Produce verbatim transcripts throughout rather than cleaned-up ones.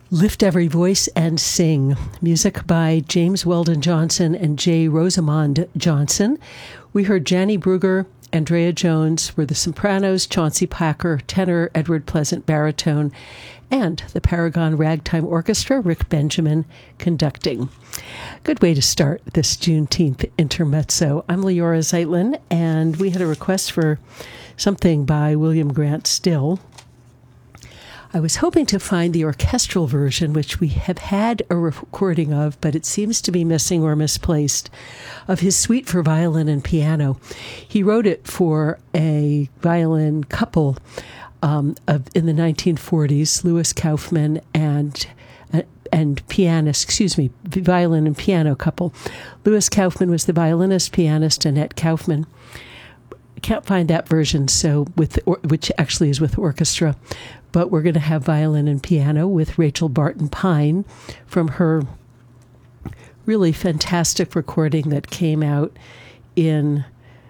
Lift Every Voice and Sing, music by James Weldon Johnson and J. Rosamond Johnson. We heard Janny Brugger, Andrea Jones were the sopranos, Chauncey Packer, tenor, Edward Pleasant, baritone, and the Paragon Ragtime Orchestra, Rick Benjamin, conducting. Good way to start this Juneteenth intermezzo. I'm Leora Zeitlin, and we had a request for something by William Grant Still. I was hoping to find the orchestral version, which we have had a recording of, but it seems to be missing or misplaced, of his suite for violin and piano. He wrote it for a violin couple um, of, in the nineteen forties, Louis Kaufman and uh, and pianist, excuse me, violin and piano couple. Louis Kaufman was the violinist, pianist, Annette Kaufman. Can't find that version, so with or, which actually is with orchestra, but we're going to have violin and piano with Rachel Barton Pine from her really fantastic recording that came out in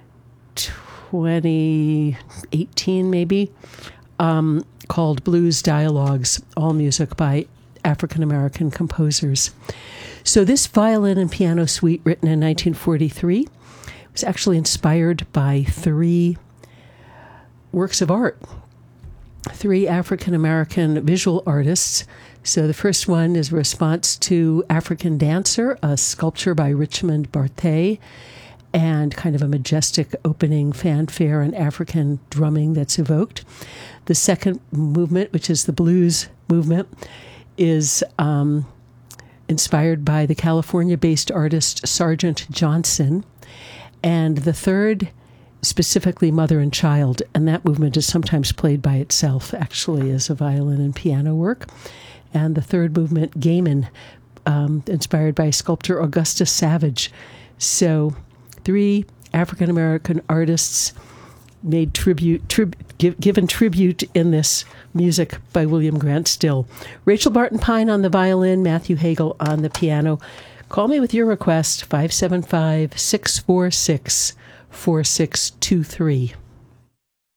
twenty eighteen, maybe, um, called Blues Dialogues, all music by African-American composers. So this violin and piano suite, written in nineteen forty-three, was actually inspired by three works of art, three African-American visual artists. So the first one is a response to African Dancer, a sculpture by Richmond Barthé, and kind of a majestic opening fanfare and African drumming that's evoked. The second movement, which is the blues movement, is um, inspired by the California-based artist Sargent Johnson. And the third, specifically Mother and Child, and that movement is sometimes played by itself, actually, as a violin and piano work. And the third movement, Gaiman, um, inspired by sculptor Augustus Savage. So three African-American artists made tribute, trib, give, given tribute in this music by William Grant Still. Rachel Barton Pine on the violin, Matthew Hagel on the piano. Call me with your request, five seven five, six four six, four six two three.